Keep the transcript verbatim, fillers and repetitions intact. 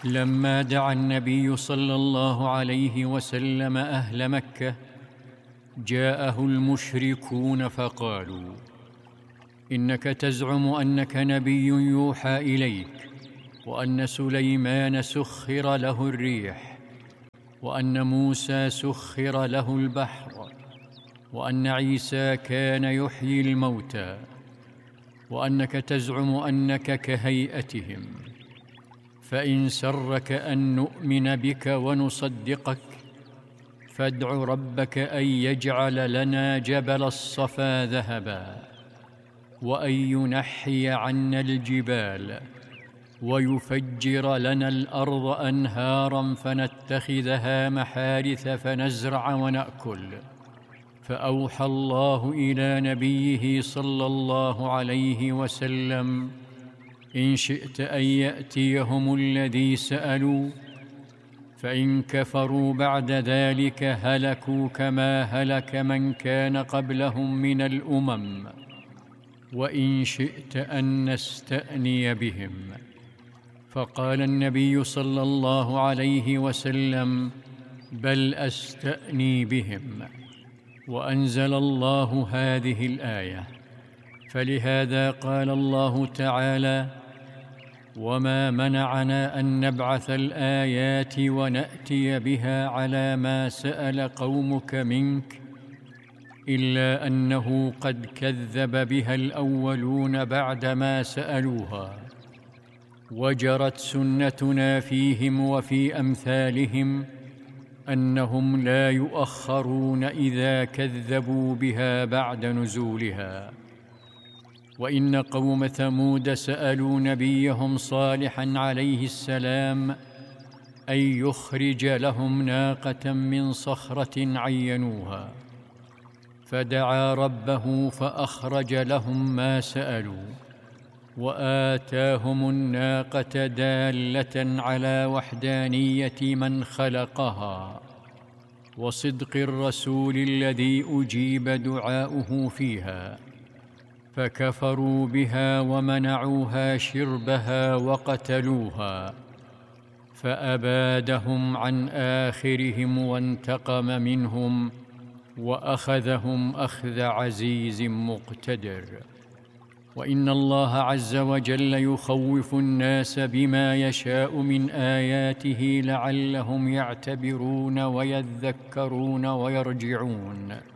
لما دعا النبي صلى الله عليه وسلم أهل مكة، جاءه المشركون فقالوا: إنك تزعم أنك نبي يوحى إليك، وأن سليمان سخر له الريح، وأن موسى سخر له البحر، وأن عيسى كان يحيي الموتى، وأنك تزعم أنك كهيئتهم. فإن سرك أن نؤمن بك ونصدقك، فادع ربك أن يجعل لنا جبل الصفا ذهبا، وأن ينحي عنا الجبال، ويفجر لنا الأرض أنهارا فنتخذها محارث فنزرع ونأكل. فأوحى الله إلى نبيه صلى الله عليه وسلم: إن شئت أن يأتيهم الذي سألوا، فإن كفروا بعد ذلك هلكوا كما هلك من كان قبلهم من الأمم، وإن شئت أن نستأني بهم. فقال النبي صلى الله عليه وسلم: بل أستأني بهم. وأنزل الله هذه الآية. فلهذا قال الله تعالى: وما منعنا أن نبعث الآيات ونأتي بها على ما سأل قومك منك إلا أنه قد كذب بها الأولون بعدما سألوها، وجرت سنتنا فيهم وفي أمثالهم أنهم لا يؤخرون إذا كذبوا بها بعد نزولها. وإن قوم ثمود سألوا نبيهم صالحا عليه السلام أن يخرج لهم ناقة من صخرة عينوها، فدعا ربه فأخرج لهم ما سألوا، وآتاهم الناقة دالة على وحدانية من خلقها وصدق الرسول الذي أجيب دعاؤه فيها، فكفروا بها ومنعوها شربها وقتلوها، فأبادهم عن آخرهم وانتقم منهم وأخذهم أخذ عزيز مقتدر. وإن الله عز وجل يخوف الناس بما يشاء من آياته لعلهم يعتبرون ويذكرون ويرجعون.